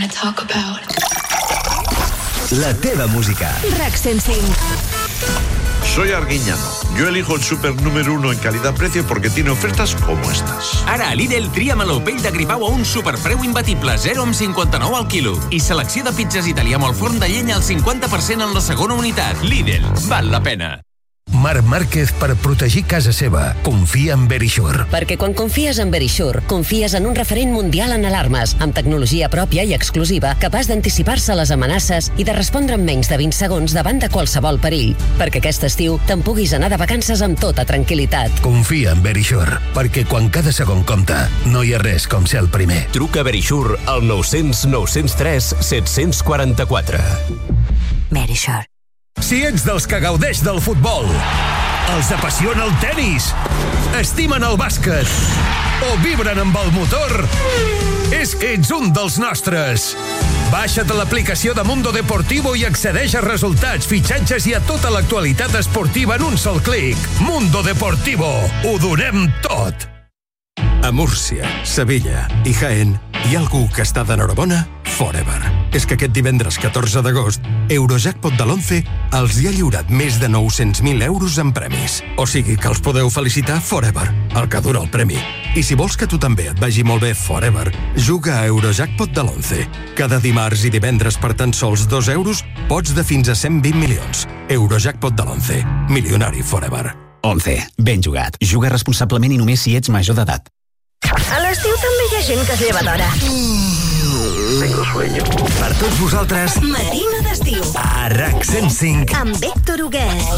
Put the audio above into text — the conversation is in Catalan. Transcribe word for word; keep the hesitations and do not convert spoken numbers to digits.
talk about. La teva música. RAC cent cinc. Soy Arguiñano. Yo elijo el super número uno en calidad-precio porque tiene ofertas como estas. Ara a Lidl tria meló pell de gripau a un superpreu imbatible zero coma cinquanta-nou al quilo. I selecció de pizzas italià amb el forn de llenya al cinquanta per cent en la segona unitat. Lidl, val la pena. Marc Márquez per protegir casa seva. Confia en Verisure. Perquè quan confies en Verisure, confies en un referent mundial en alarmes, amb tecnologia pròpia i exclusiva, capaç d'anticipar-se a les amenaces i de respondre en menys de vint segons davant de qualsevol perill. Perquè aquest estiu te'n puguis anar de vacances amb tota tranquil·litat. Confia en Verisure, perquè quan cada segon compta, no hi ha res com ser el primer. Truca a Verisure al nou cents nou cents tres set cents quaranta-quatre. Verisure. Si ets dels que gaudeix del futbol, els apassiona el tenis, estimen el bàsquet o vibren amb el motor, és que ets un dels nostres. Baixa't l'aplicació de Mundo Deportivo i accedeix a resultats, fitxatges i a tota l'actualitat esportiva en un sol clic. Mundo Deportivo. Ho donem tot. A Múrcia, Sevilla i Jaén hi ha algú que està d'enhorabona forever. És que aquest divendres catorze d'agost, Eurojackpot de l'onze els hi ha lliurat més de nou-cents mil euros en premis. O sigui que els podeu felicitar forever, el que dura el premi. I si vols que tu també et vagi molt bé forever, juga a Eurojackpot de l'onze. Cada dimarts i divendres per tan sols dos euros pots de fins a cent vint milions. Eurojackpot de l'onze. Milionari forever. onze. Ben jugat. Juga responsablement i només si ets major d'edat. A l'estiu també hi ha gent que es lleva d'hora. Tengo sueño. Per tots vosaltres, Matina d'estiu. a RAC cent cinc. Amb Héctor Huguet.